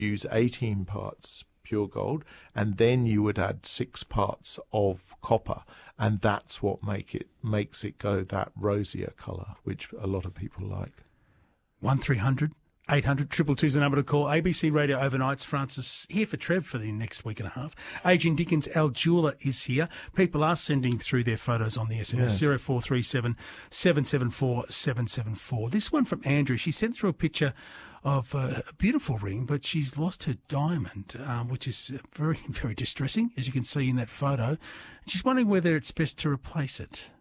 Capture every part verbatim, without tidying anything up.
use eighteen parts pure gold, and then you would add six parts of copper, and that's what make it makes it go that rosier colour, which a lot of people like. one three hundred eight hundred two two two is the number to call. A B C Radio Overnights. Francis here for Trev for the next week and a half. Adrian Dickens, our jeweller, is here. People are sending through their photos on the S M S. Yes. zero four three seven seven seven four seven seven four. This one from Andrew. She sent through a picture of uh, a beautiful ring, but she's lost her diamond, um, which is very, very distressing, as you can see in that photo. And she's wondering whether it's best to replace it.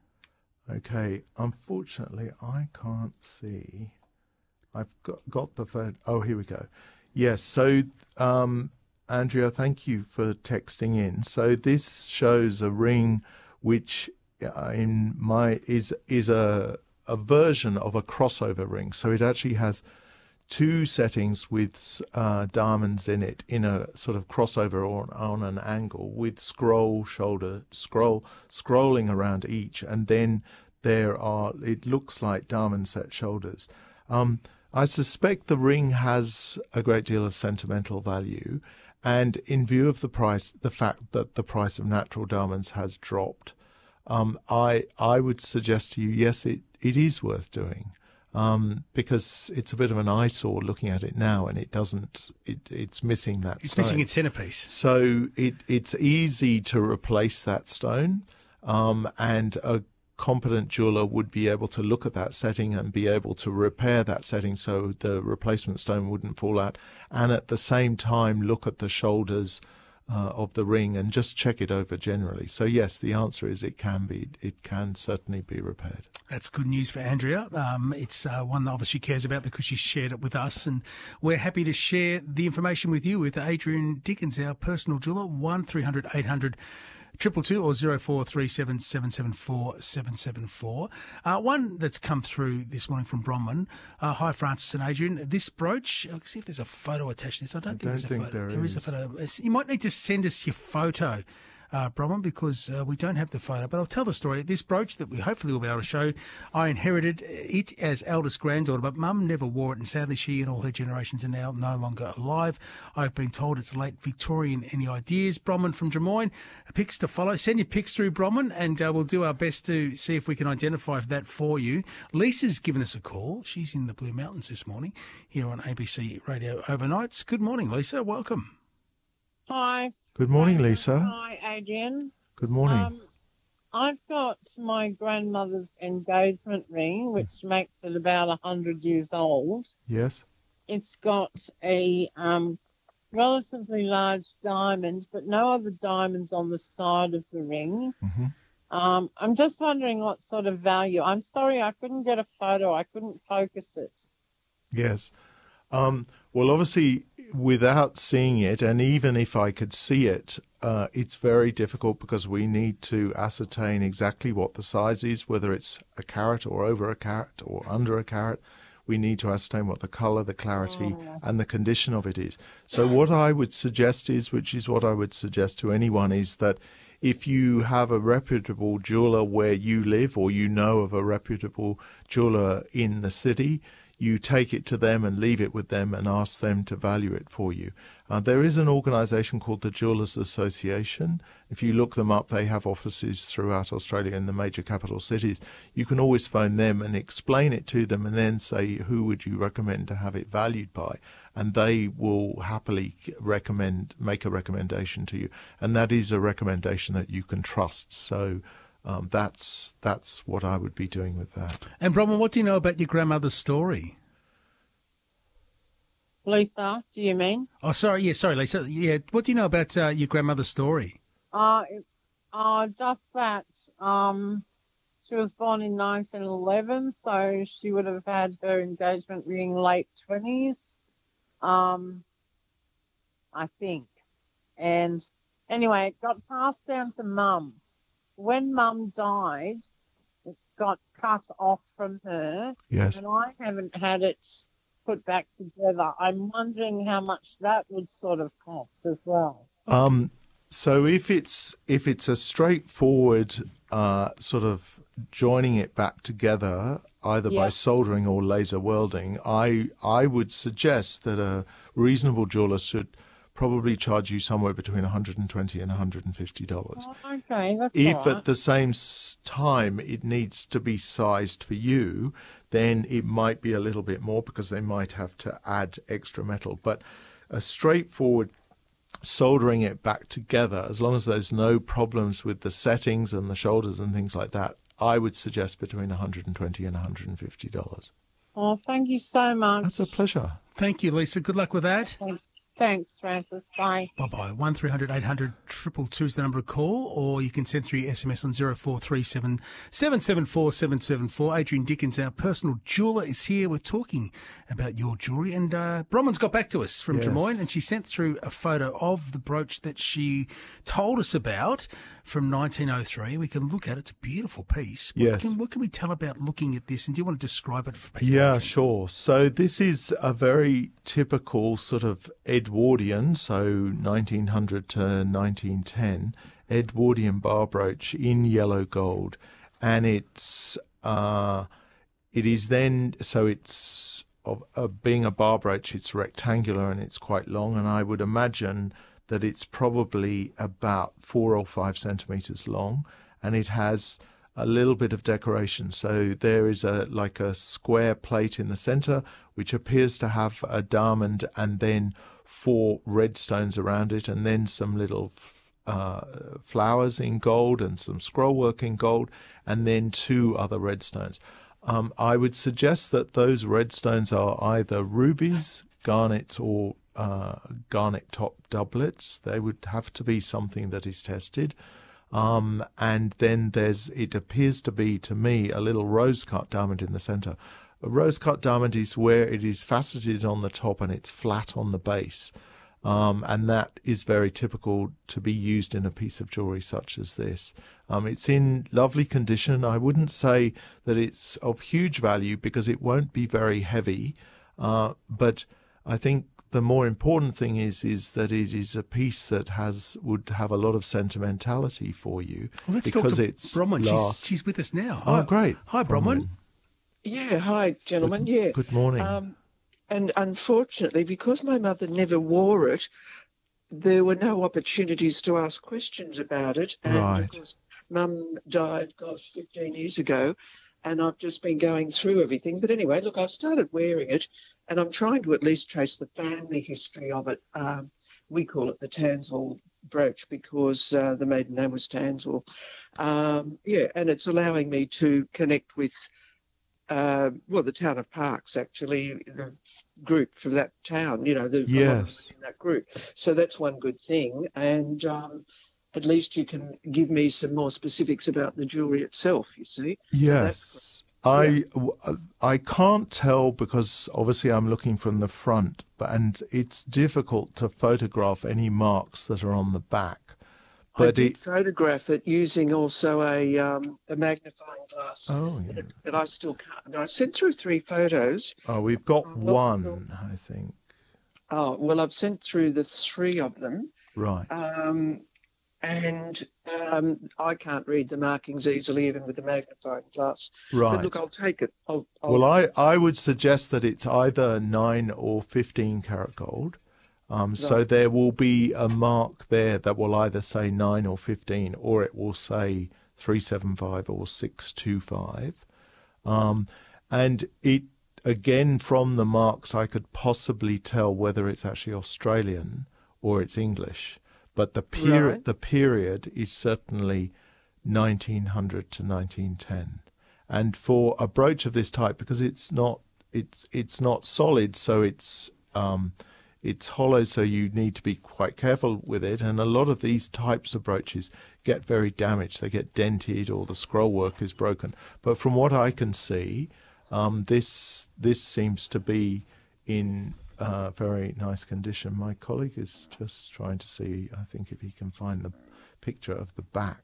Okay, unfortunately, I can't see. I've got, got the phone. Oh, here we go. Yes, so, um, Andrea, thank you for texting in. So this shows a ring which uh, in my is is a, a version of a crossover ring. So it actually has two settings with uh, diamonds in it in a sort of crossover or on an angle with scroll shoulder, scroll, scrolling around each. And then there are, it looks like diamond set shoulders. Um, I suspect the ring has a great deal of sentimental value, and in view of the price, the fact that the price of natural diamonds has dropped, um, I I would suggest to you, yes, it, it is worth doing, um, because it's a bit of an eyesore looking at it now, and it doesn't, it it's missing that It's stone. missing its centerpiece. So it it's easy to replace that stone, um, and a competent jeweler would be able to look at that setting and be able to repair that setting so the replacement stone wouldn't fall out, and at the same time look at the shoulders uh, of the ring and just check it over generally. So yes, the answer is it can be, it can certainly be repaired. That's good news for Andrea. Um, it's uh, one that obviously cares about because she shared it with us, and we're happy to share the information with you with Adrian Dickens, our personal jeweller. one three hundred eight hundred two two two or zero four three seven seven seven four seven seven four. Uh, one that's come through this morning from Bronwyn. Uh, hi, Francis and Adrian. This brooch, let's see if there's a photo attached to this. I don't I think don't there's a think photo. there There is is. a photo. You might need to send us your photo, Uh, Bronwyn, because uh, we don't have the photo. But I'll tell the story. This brooch that we hopefully will be able to show, I inherited it as eldest granddaughter, but Mum never wore it, and sadly she and all her generations are now no longer alive. I've been told it's late Victorian. Any ideas? Bronwyn from Drummoyne, pics to follow. Send your pics through, Bronwyn, and uh, we'll do our best to see if we can identify that for you. Lisa's given us a call. She's in the Blue Mountains this morning here on A B C Radio Overnights. Good morning, Lisa. Welcome. Hi. Good morning, Lisa. Hi, Adrian. Good morning. Um, I've got my grandmother's engagement ring, which makes it about one hundred years old. Yes. It's got a um, relatively large diamond, but no other diamonds on the side of the ring. Mm-hmm. Um, I'm just wondering what sort of value. I'm sorry, I couldn't get a photo. I couldn't focus it. Yes. Um, well, obviously, without seeing it, and even if I could see it, uh, it's very difficult because we need to ascertain exactly what the size is, whether it's a carat or over a carat or under a carat. We need to ascertain what the colour, the clarity, Oh. and the condition of it is. So what I would suggest is, which is what I would suggest to anyone, is that if you have a reputable jeweller where you live, or you know of a reputable jeweller in the city, you take it to them and leave it with them and ask them to value it for you. Uh, there is an organisation called the Jewellers Association. If you look them up, they have offices throughout Australia in the major capital cities. You can always phone them and explain it to them and then say, who would you recommend to have it valued by? And they will happily recommend, make a recommendation to you. And that is a recommendation that you can trust. So Um, that's that's what I would be doing with that. And Bronwyn, what do you know about your grandmother's story? Lisa, do you mean? Oh, sorry. Yeah, sorry, Lisa. Yeah, what do you know about uh, your grandmother's story? Uh, it- uh, just that um, she was born in nineteen eleven, so she would have had her engagement ring late twenties, um, I think. And anyway, it got passed down to Mum. When Mum died, it got cut off from her, Yes. and I haven't had it put back together. I'm wondering how much that would sort of cost as well. Um, so if it's if it's a straightforward uh, sort of joining it back together, either by Yeah. soldering or laser welding, I I would suggest that a reasonable jeweler should probably charge you somewhere between one hundred twenty dollars and one hundred fifty dollars. Oh, okay, that's If all right. at the same s- time it needs to be sized for you, then it might be a little bit more because they might have to add extra metal. But a straightforward soldering it back together, as long as there's no problems with the settings and the shoulders and things like that, I would suggest between one hundred twenty dollars and one hundred fifty dollars. Oh, thank you so much. That's a pleasure. Thank you, Lisa. Good luck with that. Thanks, Francis. Bye. Bye-bye. one three hundred eight hundred two two two is the number to call, or you can send through your S M S on zero four three seven seven seven four seven seven four. Adrian Dickens, our personal jeweller, is here. We're talking about your jewellery. And uh, Bronwyn's got back to us from Yes. Drummoyne, and she sent through a photo of the brooch that she told us about from nineteen oh three. We can look at it. It's a beautiful piece. What Yes. Can, what can we tell about looking at this? And do you want to describe it for people? Yeah, Adrian? sure. So this is a very typical sort of Edwardian, so nineteen hundred to nineteen ten, Edwardian bar brooch in yellow gold. And it's, uh, it is then, so it's, of uh, being a bar brooch, it's rectangular and it's quite long. And I would imagine that it's probably about four or five centimetres long. And it has a little bit of decoration. So there is a like a square plate in the center, which appears to have a diamond and then four red stones around it, and then some little uh, flowers in gold and some scroll work in gold, and then two other red stones. Um, I would suggest that those red stones are either rubies, garnet, or uh, garnet top doublets. They would have to be something that is tested. Um, and then there's, it appears to be, to me, a little rose-cut diamond in the center. A rose-cut diamond is where it is faceted on the top and it's flat on the base. Um, and that is very typical to be used in a piece of jewelry such as this. Um, it's in lovely condition. I wouldn't say that it's of huge value because it won't be very heavy. Uh, but I think the more important thing is is that it is a piece that has would have a lot of sentimentality for you. Well, let's because talk to it's Bronwyn. last- She's, she's with us now. Oh, Hi. great. Hi, Bronwyn. Yeah, hi, gentlemen. Yeah. Good morning. Um, and unfortunately, because my mother never wore it, there were no opportunities to ask questions about it. And Right. of course, Mum died, gosh, fifteen years ago, and I've just been going through everything. But anyway, look, I've started wearing it, and I'm trying to at least trace the family history of it. Um, we call it the Tanswell brooch because uh, the maiden name was Tanswell. Um, yeah, and it's allowing me to connect with Uh, well, the town of Parkes, actually, the group from that town, you know, the a lot of Yes. them in that group. So that's one good thing. And um, at least you can give me some more specifics about the jewellery itself, you see. So that's Yes. I, w- I can't tell because obviously I'm looking from the front, but and it's difficult to photograph any marks that are on the back. I But did it, photograph it using also a um, a magnifying glass. oh, But, yeah. it, but I still can't. And I sent through three photos. Oh, we've got Oh, look, one, look. I think. Oh, well, I've sent through the three of them. Right. Um, and um, I can't read the markings easily, even with the magnifying glass. But Right. look, I'll take it. I'll, I'll, Well, I, I would suggest that it's either nine or fifteen karat gold. Um, so Right. there will be a mark there that will either say nine or fifteen, or it will say three seven five or six two five. Um, and it, again, from the marks, I could possibly tell whether it's actually Australian or it's English. But the period, Right. the period is certainly nineteen hundred to nineteen ten. And for a brooch of this type, because it's not, it's it's not solid, so it's um, it's hollow, so you need to be quite careful with it. And a lot of these types of brooches get very damaged; they get dented, or the scroll work is broken. But from what I can see, um, this this seems to be in uh, very nice condition. My colleague is just trying to see, I think, if he can find the picture of the back,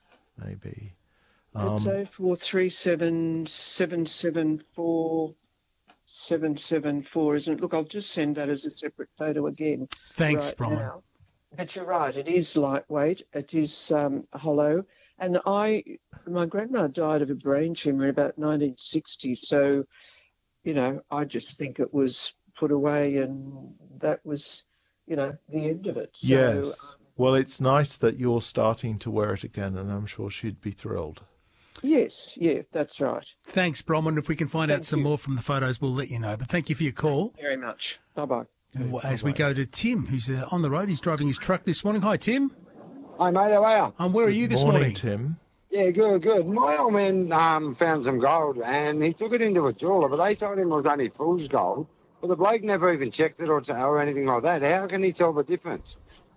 maybe. it's Um, oh four three seven seven seven four seven seven four, isn't it? Look, I'll just send that as a separate photo again. Thanks, right Bronwyn. now. But you're right, it is lightweight, it is um, hollow. And I, my grandma died of a brain tumour in about nineteen sixty, so, you know, I just think it was put away, and that was, you know, the end of it. So, Yes. Well, it's nice that you're starting to wear it again, and I'm sure she'd be thrilled. Yes, yeah, that's right. Thanks, Bronwyn. If we can find Thank out some you. more from the photos, we'll let you know. But thank you for your call. Thank you very much. Bye-bye. Well, As we go to Tim, who's uh, on the road. He's driving his truck this morning. Hi, Tim. Hi, mate, how are you? Um, where are you this Morning, morning? Tim. Yeah, good, good. My old man um, found some gold and he took it into a jeweller, but they told him it was only fool's gold. But the bloke never even checked it or, or anything like that. How can he tell the difference?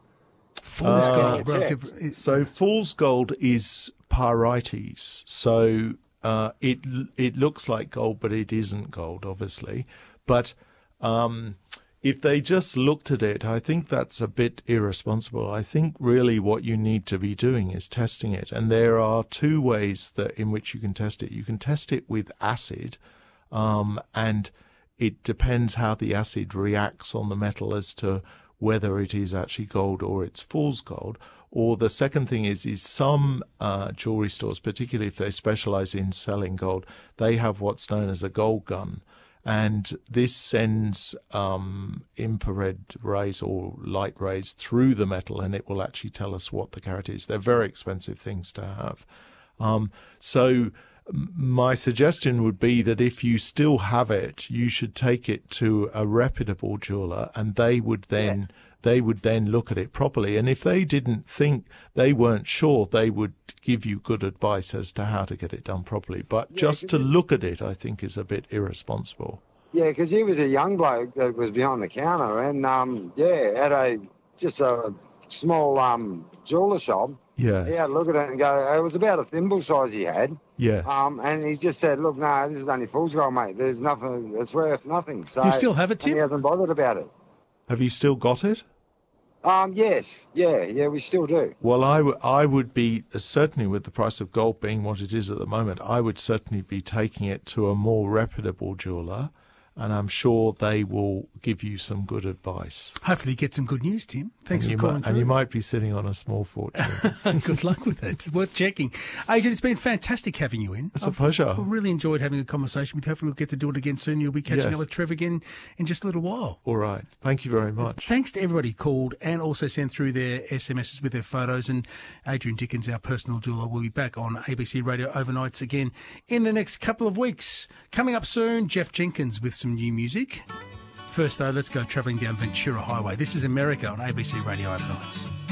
Fool's Uh, gold. yeah. Relative, So fool's gold is pyrites. So uh, it it looks like gold, but it isn't gold, obviously. But um, if they just looked at it, I think that's a bit irresponsible. I think really what you need to be doing is testing it. And there are two ways that in which you can test it. You can test it with acid, um, and it depends how the acid reacts on the metal as to whether it is actually gold or it's fool's gold. Or the second thing is, is some uh, jewelry stores, particularly if they specialize in selling gold, they have what's known as a gold gun. And this sends um, infrared rays or light rays through the metal, and it will actually tell us what the carat is. They're very expensive things to have. Um, so my suggestion would be that if you still have it, you should take it to a reputable jeweler, and they would then yeah. they would then look at it properly. And if they didn't think, they weren't sure, they would give you good advice as to how to get it done properly. But yeah, just to look at it, I think, is a bit irresponsible. Yeah, because he was a young bloke that was behind the counter, and um, yeah, at a just a small um jeweler shop. Yeah. He had a look at it and go, it was about a thimble size he had. Yeah. Um, and he just said, look, no, this is only fool's gold, mate. There's nothing, it's worth nothing. So Do you still have it, Tim? He hasn't bothered about it. Have you still got it? Um, yes. Yeah, yeah, we still do. Well, I, w- I would be, uh, certainly with the price of gold being what it is at the moment, I would certainly be taking it to a more reputable jeweller, and I'm sure they will give you some good advice. Hopefully you get some good news, Tim. Thanks and for calling might, through. And you might be sitting on a small fortune. Good luck with it. It's worth checking. Adrian, it's been fantastic having you in. It's I've, a pleasure. I've really enjoyed having a conversation with you. Hopefully we'll get to do it again soon. You'll be catching Yes. up with Trev again in just a little while. All right. Thank you very much. Thanks to everybody who called and also sent through their S M Ses with their photos. And Adrian Dickens, our personal jeweller, will be back on A B C Radio Overnights again in the next couple of weeks. Coming up soon, Jeff Jenkins with some new music. First, though, let's go travelling down Ventura Highway. This is America on A B C Radio Overnights.